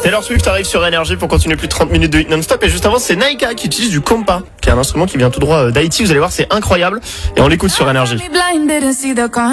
Taylor Swift arrive sur Énergie pour continuer plus de 30 minutes de hit non-stop. Et juste avant, c'est Naika qui utilise du compa, qui est un instrument qui vient tout droit d'Haïti. Vous allez voir, c'est incroyable. Et on l'écoute sur Énergie.